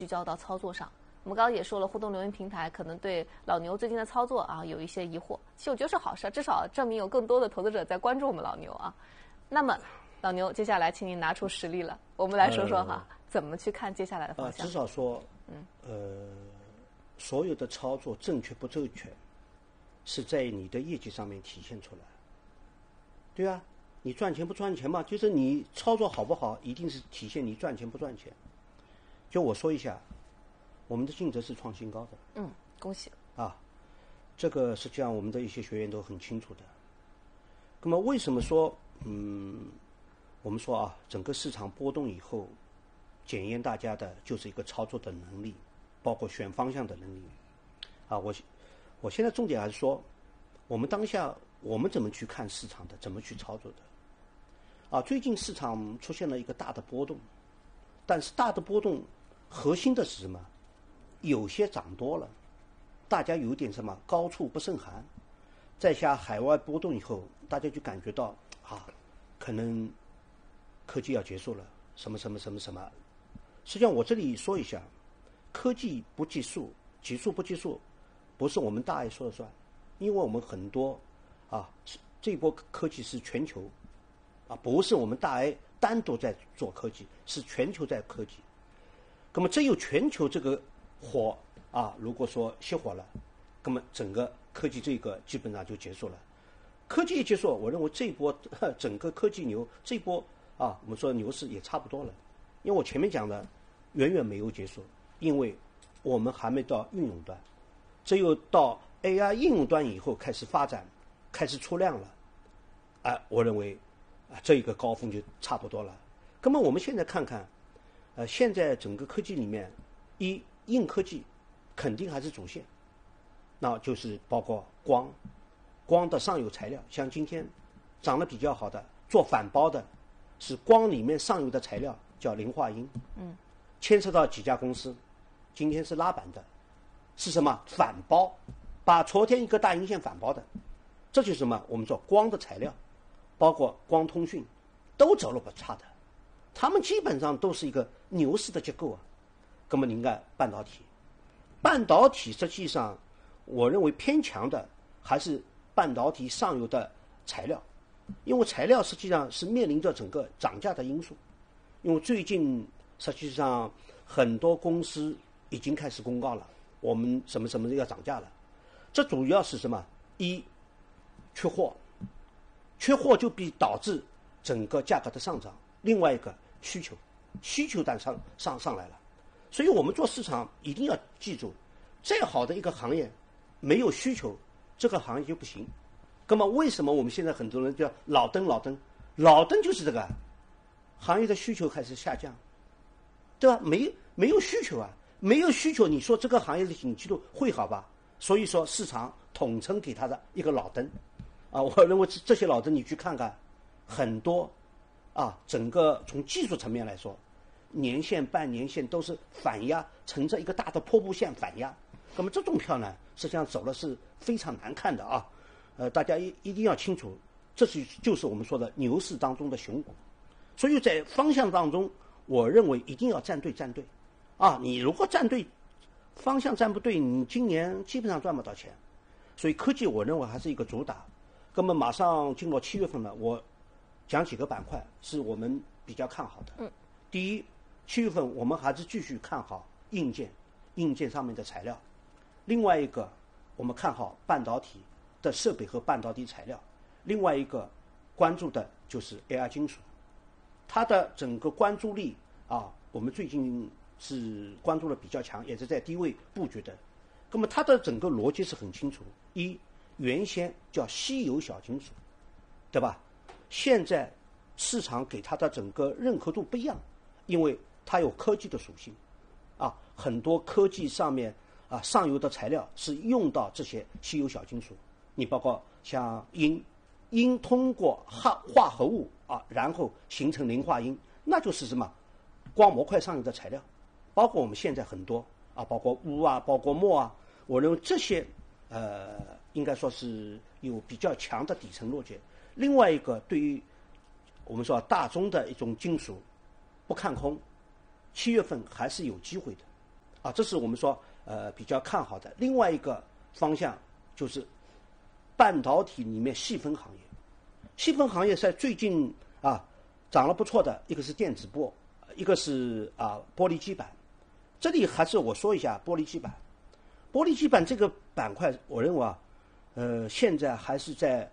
聚焦到操作上。我们刚刚也说了，互动留言平台可能对老牛最近的操作啊有一些疑惑，其实我觉得是好事，至少证明有更多的投资者在关注我们老牛啊。那么，老牛，接下来请您拿出实力了，我们来说说哈，怎么去看接下来的方向？ 至少说，所有的操作正确不正确，是在你的业绩上面体现出来。对啊，你赚钱不赚钱嘛，就是你操作好不好，一定是体现你赚钱不赚钱。就我说一下，我们的净值是创新高的。 恭喜啊，这个实际上我们的一些学员都很清楚的。那么为什么说我们说啊，整个市场波动以后，检验大家的就是一个操作的能力，包括选方向的能力。啊，我现在重点还是说，我们当下我们怎么去看市场的，怎么去操作的。啊，最近市场出现了一个大的波动，但是大的波动核心的是什么？有些涨多了，大家有点什么高处不胜寒，在下海外波动以后，大家就感觉到啊，可能科技要结束了，什么什么什么什么。实际上我这里说一下，科技不计数，结束不结束，不是我们大 A 说了算，因为我们很多啊，这波科技是全球啊，不是我们大 A 单独在做科技，是全球在科技。那么只有全球这个火啊，如果说熄火了，那么整个科技这个基本上就结束了。科技一结束，我认为这一波整个科技牛这一波啊，我们说牛市也差不多了。因为我前面讲的远远没有结束，因为我们还没到应用端，只有到 AI 应用端以后开始发展，开始出量了，我认为这一个高峰就差不多了。那么我们现在看看，现在整个科技里面，硬科技肯定还是主线，那就是包括光的上游材料，像今天涨得比较好的做反包的，是光里面上游的材料叫磷化铟，牵涉到几家公司，今天是拉板的，是什么反包，把昨天一个大阴线反包的，这就是什么？我们说光的材料，包括光通讯，都走了不差的，他们基本上都是一个牛市的结构啊。那么您看半导体实际上我认为偏强的还是半导体上游的材料，因为材料实际上是面临着整个涨价的因素。因为最近实际上很多公司已经开始公告了，我们什么什么要涨价了。这主要是什么？缺货就必导致整个价格的上涨。另外一个需求端上来了。所以我们做市场一定要记住，再好的一个行业没有需求，这个行业就不行。那么为什么我们现在很多人叫老登就是这个行业的需求开始下降，对吧？没有需求啊，没有需求，你说这个行业的景气度会好吧？所以说市场统称给它的一个老登啊，我认为这些老登你去看看，很多啊，整个从技术层面来说，年线、半年线都是反压，呈着一个大的瀑布线反压。那么这种票呢，实际上走的是非常难看的啊。大家一定要清楚，这就是我们说的牛市当中的熊股。所以在方向当中，我认为一定要站对啊。你如果站对方向站不对，你今年基本上赚不到钱。所以科技我认为还是一个主打。那么马上进入7月份了，我讲几个板块是我们比较看好的。第一，7月份我们还是继续看好硬件上面的材料。另外一个，我们看好半导体的设备和半导体材料。另外一个关注的就是 AI 金属，它的整个关注力啊，我们最近是关注的比较强，也是在低位布局的。那么它的整个逻辑是很清楚：原先叫稀有小金属，对吧？现在市场给它的整个认可度不一样，因为它有科技的属性啊，很多科技上面啊上游的材料是用到这些稀有小金属。你包括像铟通过化合物啊，然后形成磷化铟，那就是什么光模块上游的材料。包括我们现在很多啊，包括钨啊，包括锆啊，我认为这些应该说是有比较强的底层逻辑。另外一个，对于我们说大宗的一种金属不看空，7月份还是有机会的。 啊，这是我们说比较看好的。另外一个方向就是半导体里面细分行业，细分行业在最近涨了不错的，一个是电子波，一个是玻璃基板。这里还是我说一下玻璃基板。玻璃基板这个板块，我认为现在还是在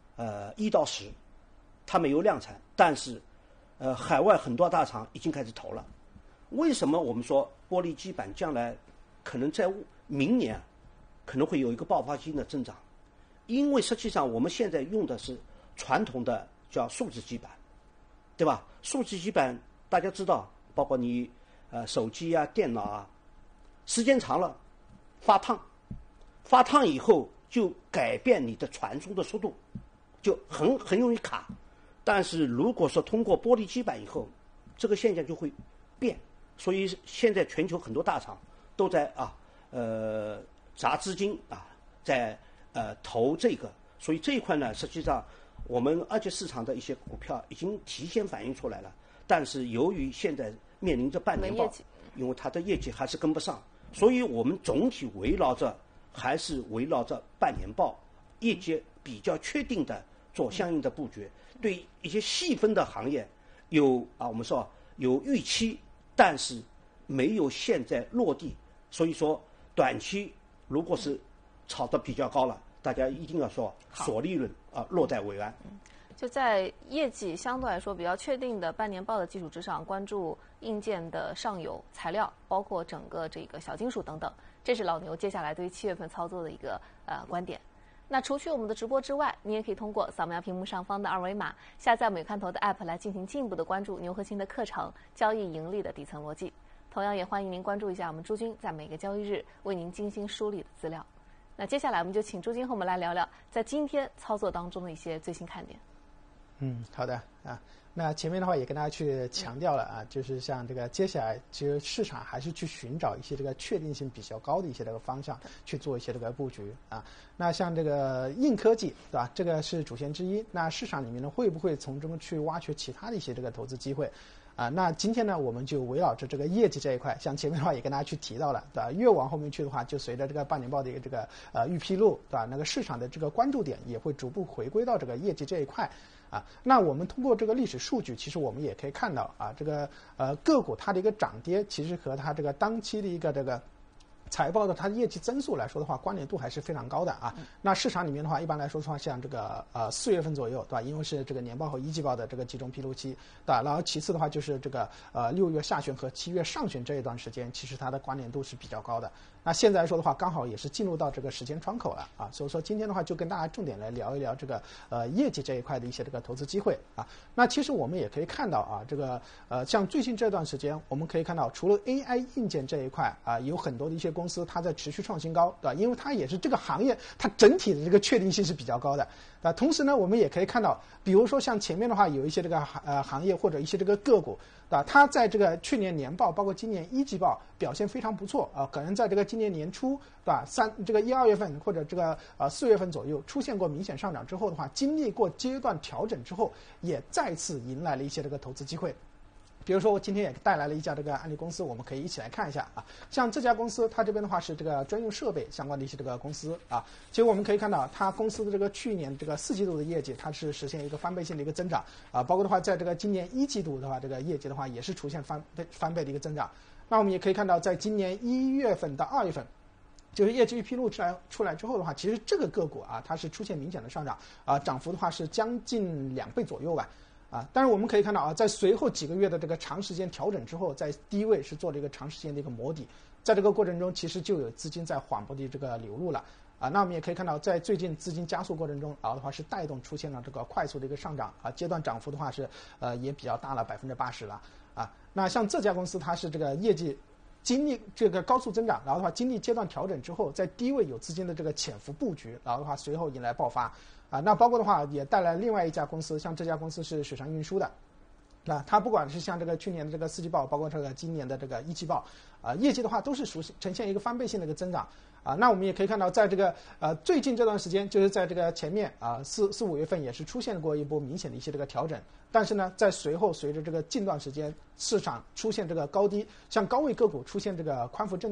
1到10，它没有量产，但是海外很多大厂已经开始投了。为什么我们说玻璃基板将来可能在明年可能会有一个爆发性的增长？因为实际上我们现在用的是传统的叫树脂基板，对吧？树脂基板大家知道，包括你手机啊、电脑啊，时间长了发烫，发烫以后就改变你的传输的速度，就很容易卡。但是如果说通过玻璃基板以后，这个现象就会变。所以现在全球很多大厂都在砸资金在投这个。所以这一块呢，实际上我们二级市场的一些股票已经提前反映出来了。但是由于现在面临着半年报，因为它的业绩还是跟不上，所以我们总体还是围绕着半年报业绩比较确定的做相应的布局。对一些细分的行业我们说有预期，但是没有现在落地。所以说短期如果是炒得比较高了，大家一定要说锁利润落袋为安。 就在业绩相对来说比较确定的半年报的基础之上，关注硬件的上游材料，包括整个这个小金属等等。这是老牛接下来对于7月份操作的一个观点。那除去我们的直播之外，你也可以通过扫描屏幕上方的2维码，下载美看头的 App 来进行进一步的关注牛核心的课程、交易盈利的底层逻辑。同样也欢迎您关注一下我们朱军在每个交易日为您精心梳理的资料。那接下来我们就请朱军和我们来聊聊在今天操作当中的一些最新看点。 好的那前面的话也跟大家去强调了就是像这个接下来其实市场还是去寻找一些这个确定性比较高的一些这个方向去做一些这个布局那像这个硬科技对吧，这个是主线之一，那市场里面呢会不会从中去挖掘其他的一些这个投资机会那今天呢我们就围绕着这个业绩这一块，像前面的话也跟大家去提到了对吧，越往后面去的话，就随着这个半年报的一个这个预披露对吧，那个市场的这个关注点也会逐步回归到这个业绩这一块那我们通过这个历史数据，其实我们也可以看到这个个股它的一个涨跌，其实和它这个当期的一个这个财报的它的业绩增速来说的话，关联度还是非常高的那市场里面的话，一般来说的话，像这个4月份左右，对吧？因为是这个年报和一季报的这个集中披露期，对吧？然后其次的话就是这个6月下旬和7月上旬这一段时间，其实它的关联度是比较高的。那现在来说的话，刚好也是进入到这个时间窗口了所以说今天的话就跟大家重点来聊一聊这个业绩这一块的一些这个投资机会那其实我们也可以看到这个像最近这段时间，我们可以看到除了 AI 硬件这一块有很多的一些公司它在持续创新高，对吧？因为它也是这个行业它整体的这个确定性是比较高的同时呢，我们也可以看到，比如说像前面的话有一些这个行业或者一些这个个股它在这个去年年报包括今年一季报表现非常不错可能在这个今年年初对吧这个1、2月份或者这个4月份左右出现过明显上涨之后的话，经历过阶段调整之后，也再次迎来了一些这个投资机会。比如说我今天也带来了一家这个案例公司，我们可以一起来看一下像这家公司它这边的话是这个专用设备相关的一些这个公司其实我们可以看到它公司的这个去年这个4季度的业绩，它是实现一个翻倍性的一个增长包括的话在这个今年1季度的话，这个业绩的话也是出现翻倍的一个增长。那我们也可以看到在今年1月份到2月份就是业绩披露出来之后的话，其实这个个股它是出现明显的上涨涨幅的话是将近2倍左右吧但是我们可以看到在随后几个月的这个长时间调整之后，在低位是做了一个长时间的一个磨底，在这个过程中其实就有资金在缓步的这个流入了那我们也可以看到在最近资金加速过程中的话是带动出现了这个快速的一个上涨阶段涨幅的话是也比较大了80%了那像这家公司它是这个业绩经历这个高速增长，然后的话经历阶段调整之后，在低位有资金的这个潜伏布局，然后的话随后迎来爆发那包括的话也带来另外一家公司，像这家公司是水上运输的它不管是像这个去年的这个4季报，包括这个今年的这个1季报业绩的话都是呈现一个翻倍性的一个增长那我们也可以看到在这个最近这段时间，就是在这个前面4、5月份也是出现过一波明显的一些这个调整，但是呢在随后随着这个近段时间市场出现这个高低，像高位个股出现这个宽幅震